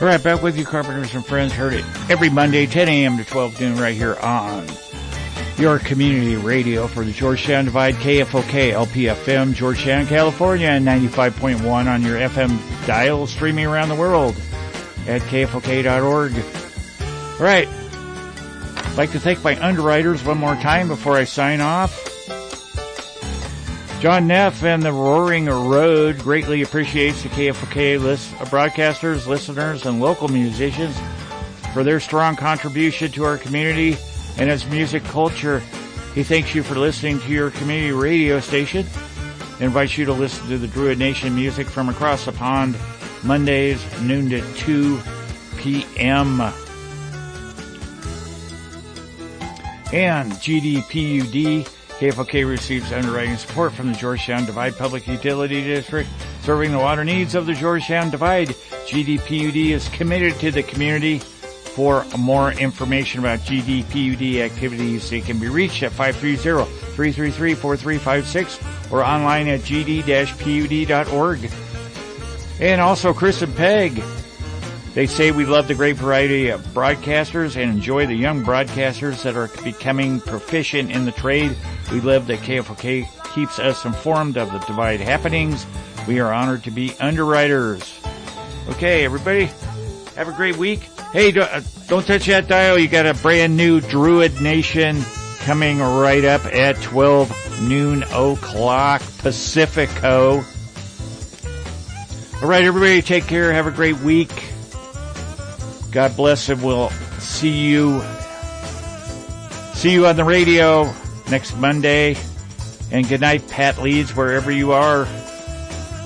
All right, back with you, Carpenters and Friends. Heard it every Monday, 10 a.m. to 12 noon right here on your community radio for the Georgetown Divide, KFOK, LPFM, Georgetown, California, and 95.1 on your FM dial, streaming around the world at KFOK.org. All right. I'd like to thank my underwriters one more time before I sign off. John Neff and the Roaring Road greatly appreciates the KFOK broadcasters, listeners, and local musicians for their strong contribution to our community and its music culture. He thanks you for listening to your community radio station and invites you to listen to the Druid Nation music from across the pond Mondays, noon to 2 p.m. And GDPUD, KFOK receives underwriting support from the Georgetown Divide Public Utility District, serving the water needs of the Georgetown Divide. GDPUD is committed to the community. For more information about GDPUD activities, they can be reached at 530-333-4356 or online at gd-pud.org. And also Chris and Peg. They say we love the great variety of broadcasters and enjoy the young broadcasters that are becoming proficient in the trade. We love that KFOK keeps us informed of the Divide happenings. We are honored to be underwriters. Okay, everybody, have a great week. Hey, don't touch that dial. You got a brand new Druid Nation coming right up at 12 noon o'clock Pacifico. All right, everybody, take care. Have a great week. God bless, and we'll see you on the radio next Monday. And good night, Pat Leeds, wherever you are.